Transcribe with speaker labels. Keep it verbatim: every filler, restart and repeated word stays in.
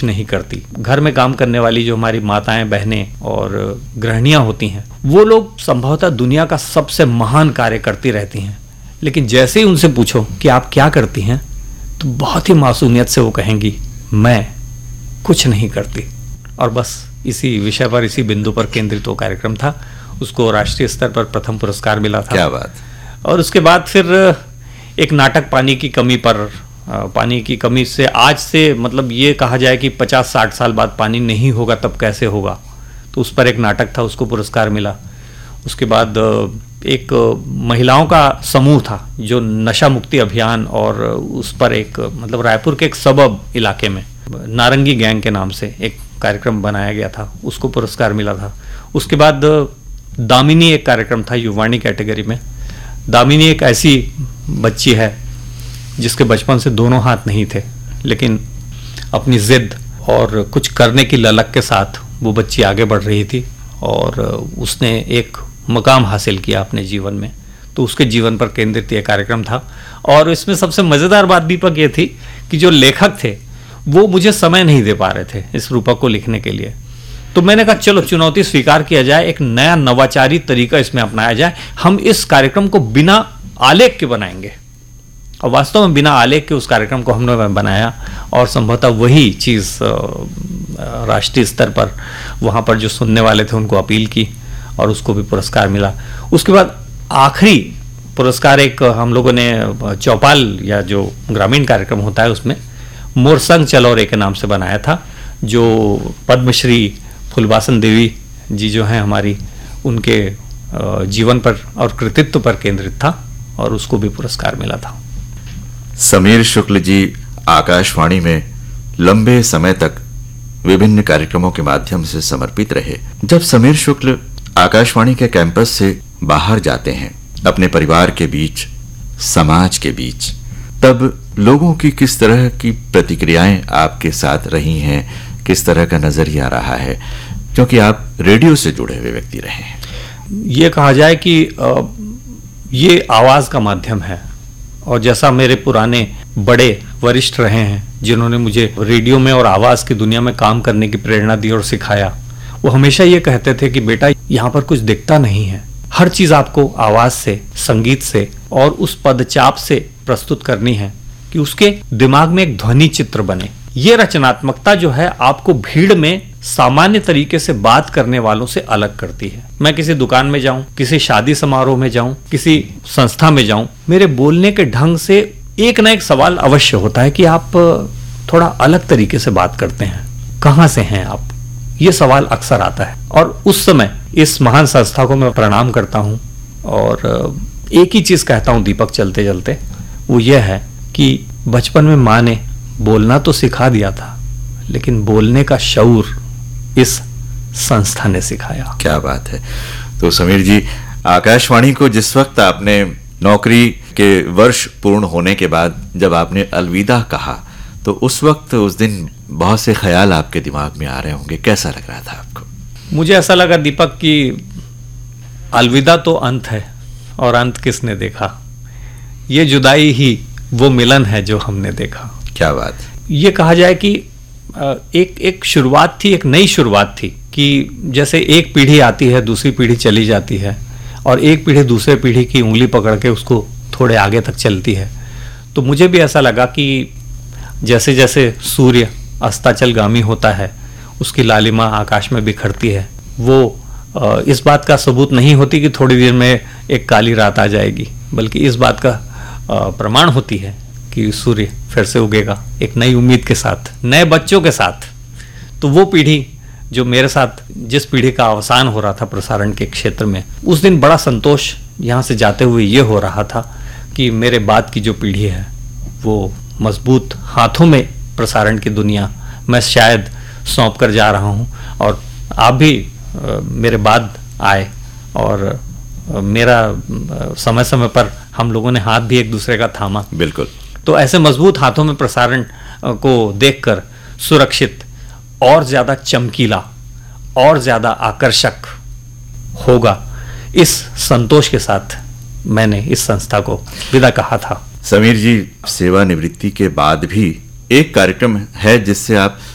Speaker 1: कुछ नहीं करती। घर में काम करने वाली जो हमारी माताएं, बहनें और गृहिणियां होती हैं, वो लोग संभवतः दुनिया का सबसे महान कार्य करती रहती हैं, लेकिन जैसे ही उनसे पूछो कि आप क्या करती हैं, तो बहुत ही मासूमियत से वो कहेंगी मैं कुछ नहीं करती। और बस इसी विषय पर, इसी बिंदु पर केंद्रित वो कार्यक्रम था। उसको राष्ट्रीय स्तर पर प्रथम पुरस्कार मिला था।
Speaker 2: क्या बात।
Speaker 1: और उसके बाद फिर एक नाटक पानी की कमी पर, पानी की कमी से आज से मतलब ये कहा जाए कि पचास साठ साल बाद पानी नहीं होगा तब कैसे होगा, तो उस पर एक नाटक था, उसको पुरस्कार मिला। उसके बाद एक महिलाओं का समूह था जो नशा मुक्ति अभियान, और उस पर एक मतलब रायपुर के एक सबब इलाके में नारंगी गैंग के नाम से एक कार्यक्रम बनाया गया था, उसको पुरस्कार मिला था। उसके बाद दामिनी एक कार्यक्रम था युवाणी कैटेगरी में। दामिनी एक ऐसी बच्ची है जिसके बचपन से दोनों हाथ नहीं थे, लेकिन अपनी जिद और कुछ करने की ललक के साथ वो बच्ची आगे बढ़ रही थी और उसने एक मकाम हासिल किया अपने जीवन में। तो उसके जीवन पर केंद्रित ये कार्यक्रम था। और इसमें सबसे मज़ेदार बात दीपक ये थी कि जो लेखक थे वो मुझे समय नहीं दे पा रहे थे इस रूपक को लिखने के लिए। तो मैंने कहा चलो चुनौती स्वीकार किया जाए, एक नया नवाचारी तरीका इसमें अपनाया जाए। हम इस कार्यक्रम को बिना आलेख के बनाएंगे। और वास्तव में बिना आलेख के उस कार्यक्रम को हमने बनाया और संभवतः वही चीज़ राष्ट्रीय स्तर पर वहाँ पर जो सुनने वाले थे उनको अपील की और उसको भी पुरस्कार मिला। उसके बाद आखिरी पुरस्कार एक हम लोगों ने चौपाल या जो ग्रामीण कार्यक्रम होता है उसमें मोर संग चलो रे के नाम से बनाया था, जो पद्मश्री फुलबासन देवी जी जो हैं हमारी, उनके जीवन पर और कृतित्व पर केंद्रित था और उसको भी पुरस्कार मिला था।
Speaker 2: समीर शुक्ल जी आकाशवाणी में लंबे समय तक विभिन्न कार्यक्रमों के माध्यम से समर्पित रहे। जब समीर शुक्ल आकाशवाणी के कैंपस से बाहर जाते हैं अपने परिवार के बीच, समाज के बीच, तब लोगों की किस तरह की प्रतिक्रियाएं आपके साथ रही हैं, किस तरह का नजरिया रहा है, क्योंकि आप रेडियो से जुड़े हुए व्यक्ति रहे हैं।
Speaker 1: ये कहा जाए कि ये आवाज का माध्यम है और जैसा मेरे पुराने बड़े वरिष्ठ रहे हैं जिन्होंने मुझे रेडियो में और आवाज की दुनिया में काम करने की प्रेरणा दी और सिखाया, वो हमेशा ये कहते थे कि बेटा यहाँ पर कुछ दिखता नहीं है, हर चीज आपको आवाज से, संगीत से और उस पदचाप से प्रस्तुत करनी है कि उसके दिमाग में एक ध्वनि चित्र बने। ये रचनात्मकता जो है आपको भीड़ में सामान्य तरीके से बात करने वालों से अलग करती है। मैं किसी दुकान में जाऊं, किसी शादी समारोह में जाऊं, किसी संस्था में जाऊं, मेरे बोलने के ढंग से एक ना एक सवाल अवश्य होता है कि आप थोड़ा अलग तरीके से बात करते हैं, कहां से हैं आप, ये सवाल अक्सर आता है। और उस समय इस महान संस्था को मैं प्रणाम करता हूं और एक ही चीज कहता हूं दीपक चलते चलते, वो ये है कि बचपन में माँ ने बोलना तो सिखा दिया था, लेकिन बोलने का शऊर इस संस्था ने सिखाया।
Speaker 2: क्या बात है। तो समीर जी, आकाशवाणी को जिस वक्त आपने नौकरी के वर्ष पूर्ण होने के बाद जब आपने अलविदा कहा, तो उस वक्त, उस दिन बहुत से ख्याल आपके दिमाग में आ रहे होंगे, कैसा लग रहा था आपको?
Speaker 1: मुझे ऐसा लगा दीपक कि अलविदा तो अंत है और अंत किसने देखा, ये जुदाई ही वो मिलन है जो हमने देखा।
Speaker 2: क्या बात।
Speaker 1: ये कहा जाए कि एक एक शुरुआत थी, एक नई शुरुआत थी कि जैसे एक पीढ़ी आती है, दूसरी पीढ़ी चली जाती है और एक पीढ़ी दूसरे पीढ़ी की उंगली पकड़ के उसको थोड़े आगे तक चलती है। तो मुझे भी ऐसा लगा कि जैसे जैसे सूर्य अस्ताचलगामी होता है, उसकी लालिमा आकाश में बिखरती है, वो इस बात का सबूत नहीं होती कि थोड़ी देर में एक काली रात आ जाएगी, बल्कि इस बात का प्रमाण होती है कि सूर्य फिर से उगेगा एक नई उम्मीद के साथ, नए बच्चों के साथ। तो वो पीढ़ी जो मेरे साथ, जिस पीढ़ी का अवसान हो रहा था प्रसारण के क्षेत्र में, उस दिन बड़ा संतोष यहाँ से जाते हुए ये हो रहा था कि मेरे बाद की जो पीढ़ी है वो मजबूत हाथों में प्रसारण की दुनिया मैं शायद सौंप कर जा रहा हूँ और आप भी आ, मेरे बाद आए और आ, मेरा आ, समय समय पर हम लोगों ने हाथ भी एक दूसरे का थामा।
Speaker 2: बिल्कुल।
Speaker 1: तो ऐसे मजबूत हाथों में प्रसारण को देखकर सुरक्षित और ज्यादा चमकीला और ज्यादा आकर्षक होगा, इस संतोष के साथ मैंने इस संस्था को विदा कहा था।
Speaker 2: समीर जी, सेवानिवृत्ति के बाद भी एक कार्यक्रम है जिससे आप